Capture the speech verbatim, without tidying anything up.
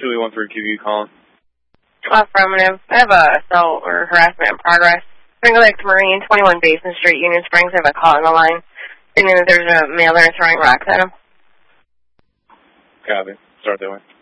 two eight one three Q V calling. Affirmative. I have a assault or harassment in progress. Finger Lakes Marine, twenty-one Basin Street, Union Springs. I have a call on the line. Thinking that there's a male there throwing rocks at him. Copy. Start that way.